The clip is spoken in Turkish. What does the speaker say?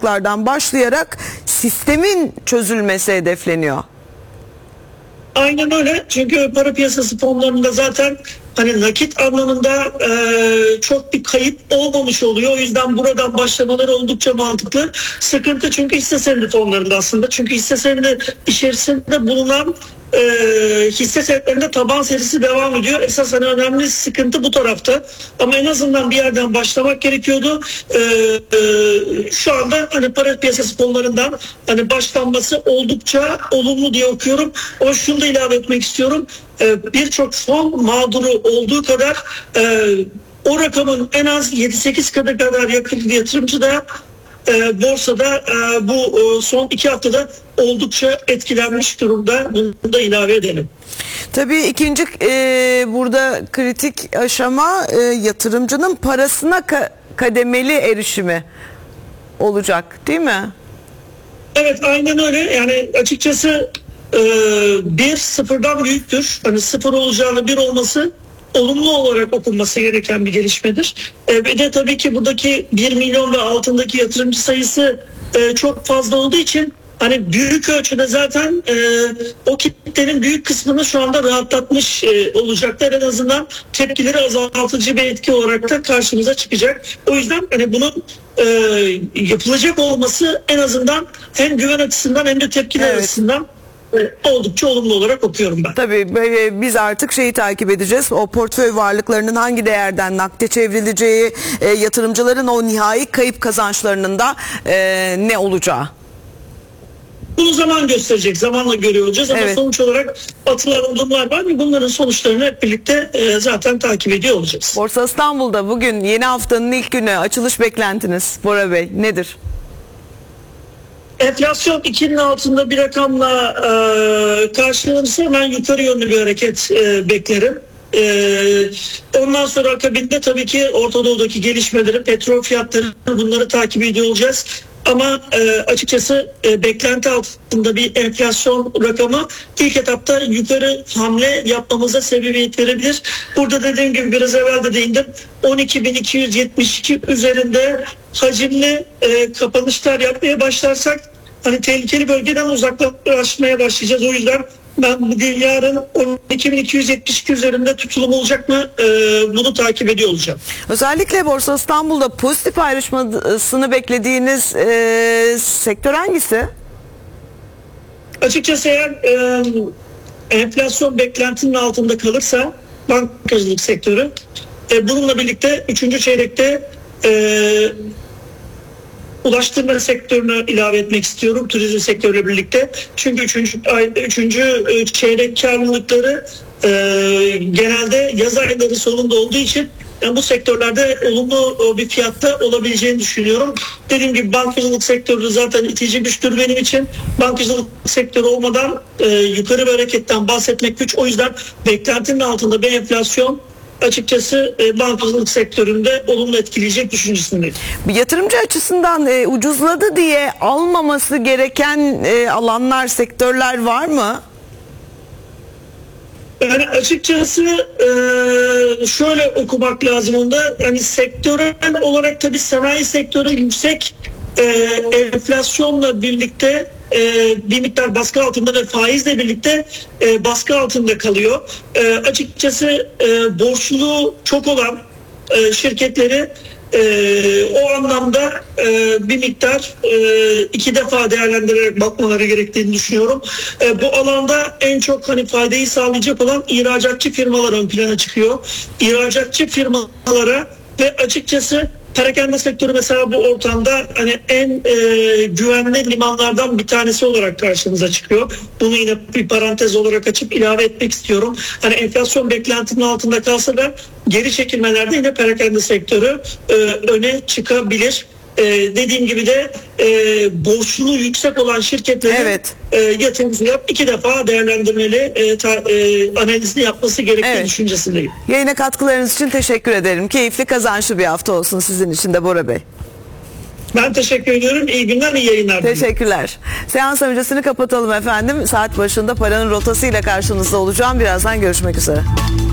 varlıklardan başlayarak sistemin çözülmesi hedefleniyor. Aynen öyle. Çünkü para piyasası fonlarında zaten hani nakit anlamında çok bir kayıp olmamış oluyor. O yüzden buradan başlamaları oldukça mantıklı. Sıkıntı çünkü hisse senedi fonlarında aslında. Çünkü hisse senedi içerisinde bulunan hisse senetlerinde taban serisi devam ediyor. Esas hani önemli sıkıntı bu tarafta. Ama en azından bir yerden başlamak gerekiyordu. Şu anda hani para piyasası fonlarından hani başlanması oldukça olumlu diye okuyorum. Ama şunu da ilave etmek istiyorum. Birçok fon mağduru olduğu kadar o rakamın en az 7-8 katı kadar yakın yatırımcı da borsada bu son 2 haftada oldukça etkilenmiş durumda. Bunu da ilave edelim. Tabii ikinci burada kritik aşama yatırımcının parasına kademeli erişimi olacak, değil mi? Evet, aynen öyle. Yani açıkçası bir sıfırdan büyüktür. Hani sıfır olacağını bir olması olumlu olarak okunması gereken bir gelişmedir. Ve de tabii ki buradaki 1 milyon ve altındaki yatırımcı sayısı çok fazla olduğu için hani büyük ölçüde zaten o kitlenin büyük kısmını şu anda rahatlatmış olacaklar. En azından tepkileri azaltıcı bir etki olarak da karşımıza çıkacak. O yüzden hani bunun yapılacak olması en azından hem güven açısından hem de tepkiler açısından oldukça olumlu olarak okuyorum ben. Tabii biz artık şeyi takip edeceğiz. O portföy varlıklarının hangi değerden nakde çevrileceği, yatırımcıların o nihai kayıp kazançlarının da ne olacağı. Bunu zaman gösterecek. Zamanla görüyor olacağız. Ama sonuç olarak atılan adımlar var. Bunların sonuçlarını hep birlikte zaten takip ediyor olacağız. Borsa İstanbul'da bugün yeni haftanın ilk günü açılış beklentiniz Bora Bey nedir? Enflasyon 2'nin altında bir rakamla karşılanırsa hemen yukarı yönlü bir hareket beklerim. Ondan sonra akabinde tabii ki Orta Doğu'daki gelişmeleri, petrol fiyatları, bunları takip ediyor olacağız. Ama açıkçası beklenti altında bir enflasyon rakamı ilk etapta yukarı hamle yapmamıza sebebiyet verebilir. Burada dediğim gibi biraz evvel de değindim. 12.272 üzerinde hacimli kapanışlar yapmaya başlarsak hani tehlikeli bölgeden uzaklaşmaya başlayacağız. O yüzden ben bugün yarın 12.272 üzerinde tutulum olacak mı bunu takip ediyor olacağım. Özellikle Borsa İstanbul'da pozitif ayrışmasını beklediğiniz sektör hangisi? Açıkçası eğer enflasyon beklentinin altında kalırsa bankacılık sektörü, bununla birlikte 3. çeyrekte ulaştırma sektörünü ilave etmek istiyorum turizm sektörüyle birlikte. Çünkü 3. çeyrek karlılıkları genelde yaz ayları sonunda olduğu için yani bu sektörlerde olumlu bir fiyatta olabileceğini düşünüyorum. Dediğim gibi bankacılık sektörü zaten itici güçtür benim için. Bankacılık sektörü olmadan yukarı bir hareketten bahsetmek güç. O yüzden beklentinin altında bir enflasyon açıkçası bankacılık sektöründe olumlu etkileyecek düşüncesindeyim. Bir yatırımcı açısından ucuzladı diye almaması gereken alanlar, sektörler var mı? Yani açıkçası şöyle okumak lazım onda. Yani sektörel olarak tabii sanayi sektörü yüksek enflasyonla birlikte bir miktar baskı altında ve faizle birlikte baskı altında kalıyor. Açıkçası borçluluğu çok olan şirketleri o anlamda bir miktar 2 defa değerlendirerek bakmaları gerektiğini düşünüyorum. Bu alanda en çok hani faydayı sağlayacak olan ihracatçı firmalar ön plana çıkıyor. İhracatçı firmalara ve açıkçası perakende sektörü mesela bu ortamda hani en güvenli limanlardan bir tanesi olarak karşımıza çıkıyor. Bunu yine bir parantez olarak açıp ilave etmek istiyorum. Hani enflasyon beklentinin altında kalsa da geri çekilmelerde yine perakende sektörü öne çıkabilir. Dediğim gibi de borçluluğu yüksek olan şirketlerin yatırımcı yap 2 defa değerlendirmeli analizini yapması gerektiği düşüncesindeyim. Yayına katkılarınız için teşekkür ederim. Keyifli, kazançlı bir hafta olsun sizin için de Bora Bey. Ben teşekkür ediyorum. İyi günler, iyi yayınlar. Teşekkürler. Seans öncesini kapatalım efendim. Saat başında paranın rotasıyla karşınızda olacağım. Birazdan görüşmek üzere.